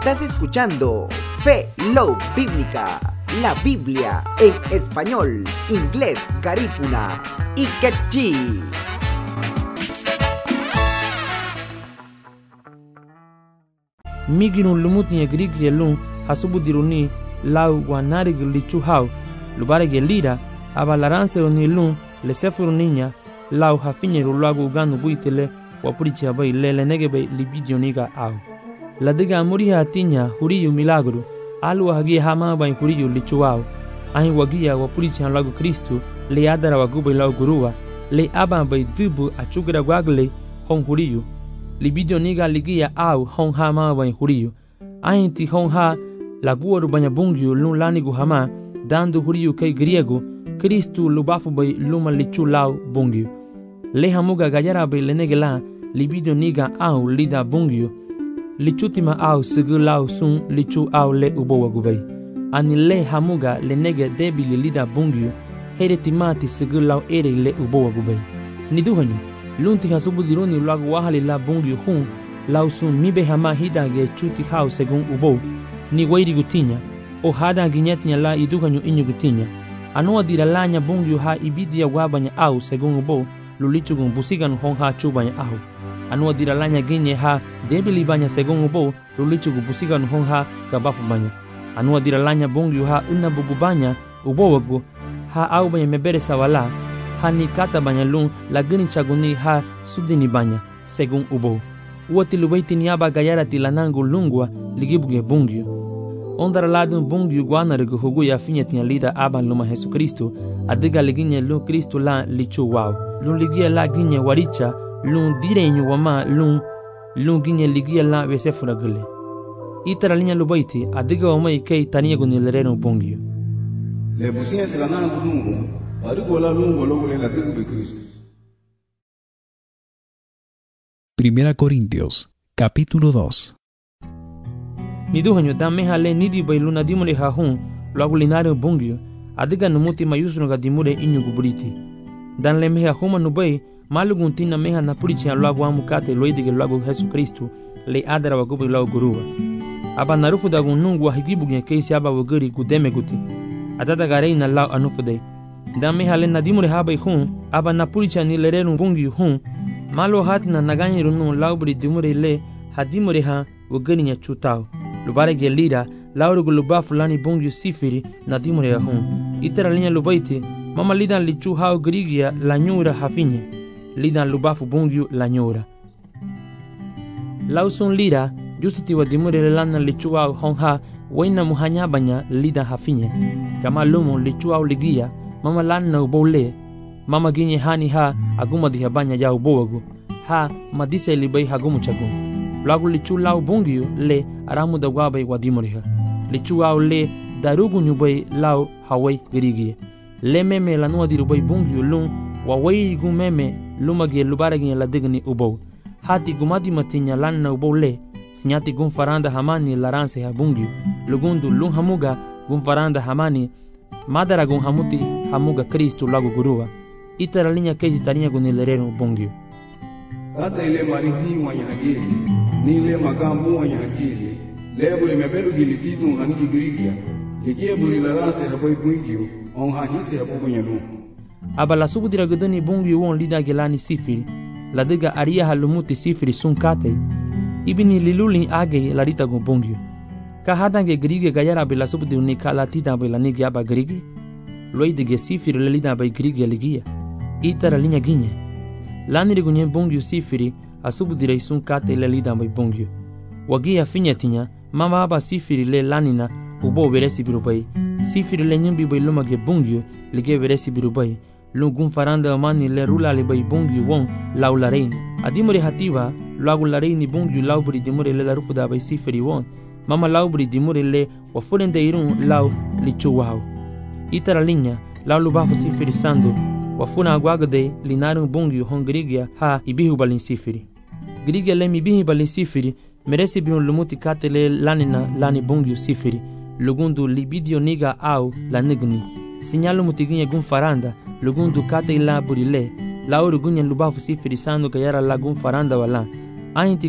Estás escuchando Fe Love Bíblica, la Biblia en español, inglés, garífuna y quechí. Migirun lumutin grig yelun hasubudiruni lau wanarig lichuhau lubareg lira abalaranse onilun lesefuru niña lau hafinyeru lagu ganu buitele wapurichi abai lele negebe libidioniga au la diga muriha tinya huriyu milagro alu hagi hama bai huriyu lichuau ahi wagia wapurichi lagu Kristo le adara wagubai lau gurua le aba bai dubu achugra gwagle hon huriyu libidioniga ligia au hon hama bai huriyu ahi ti hon ha laguaru banya bungyu lun lanigu hama dando huriyu kai griego Kristo lubafu bai luma lichu lau bungyu le hamuga gayara bai lenegela libidioniga au lida bungyu lichutima au segu lau sun lichu au le ubowa gubai ani le hamuga lenege debili lida bungyu here timati segu lau ere le ubowa gubai niduhanyu lunti hasubudiruni lagu wahali la bungyu hun lau sun mibe hama hidage chuti hau segun ubo ni wairi gutinya o hada ginyetnya la iduhanyu inyu gutinya anua dira lanya bungyu ha ibidia wabanya au segun ubo lulichugun busigan hon ha chubanya au anua dira lanya ginye ha debili banya segun ubo lulichugu busigan hon ha gabafu banya anua dira lanya bungyu ha unabugu banya ubo wagu ha au banya mebere sawala ha ni kata banya lun lagini chaguni ha sudini banya segun ubo uoti lubaiti niaba gayara tilanangu lungwa ligibuge bungyu ondara ladun bungyu guanarigu hugu ya finyetia lida aban luma Jesu Kristo adiga liginye lu Kristo la lichu wow lun ligia la ginye waricha lun direñu wama lun ginye ligia la vesefura gule itara linya lubaiti adiga wama ikei taniego nilereno bungyu le businye tilanangu lungu adigo la lungu logule la tigu Kristo. Primera Corintios, capítulo 2. Niduhanyo dame hale nidi bai luna dimure ha hun lagulinario bungyo adiga numuti mayusno ga dimure inyu guburiti dan le meha huma nubai malugun tina meha napurichi lagu amukate loidige lagu Jesu Kristo le adara wagubi lagu guruwa aba narufu da gunungu higibugen keisi aba waguri gudeme guti adada gareina lau anufude dan meha le nadimure ha bai hun aba napurichi ni lerenu bungyo hun malo hatina naganyiru nun laubri dimure le hadimure ha wagurinya chutao lubarege lira laurugu lubafu lani bungyu sifiri na dimure ya hun itera linya lubaiti mama lidan lichu hao grigia la nyura hafinye lidan lubafu bungyu la nyura lausun lira justiti wa dimure lana lichu hao honha waina muhanya banya lidan hafinye kama lumu lichu hao ligia mama lana ubole mama ginye hani ha aguma diha banya ya ubowagu ha madise libai hagumu chagu lagu lichu lau bungyu le aramu da gwabai wadimuriha lichu au le darugu nyubai lau hawai grigi le meme la nuwa dirubai bungyu lung wawai gu meme lumage lubaragi la digni ubo hati gumadi matinya lanna ubo le sinyati gun faranda hamani laranse ha bungyu lugundu lung hamuga gun faranda hamani madara gun hamuti hamuga Kristo lagu guruwa itara linya keji tarinya gun lerenu bungyu kata ile marihi wanya akili ni ile makambu wanya akili lebo limebelu gilititu nganiki grigia likie buri larase hapo bungyu on hadise hapo kwenye lu abala subudira gudani bungyu won lida gelani sifiri ladiga aria halumuti sifiri sunkate ibini liluli age larita go bungyu ka hadange grigia gayara bela subudi ni kala tida bela ni gyaba grigi loidige sifiri lida bay grigia ligia itara linya ginye lani rigunye bungyu sifiri asubudira isun kate le lida bai bungyu wagia finyatinya mama aba sifiri le lanina ubo veresi birubai sifiri le nyimbi bai lumage bungyu lige veresi birubai lungun faranda mani le rula le bai bungyu won laula reini adimure hativa lagu la reini bungyu laubri dimure le la rufuda bai sifiri won mama laubri dimure le wafurende irun lau lichu wao itara linya lau lubafu sifiri sandu wafuna agwagade linaru bungyu hongrigia ha ibihu balin sifiri grigia le mibihi balin sifiri meresi biun lumuti katele lanina lani bungyu sifiri lugundu libidio niga au la nigni sinyalu mutiginya gun faranda lugundu kate la burile lauru gunya lubafu sifiri sandu gayara la gun faranda wala ainti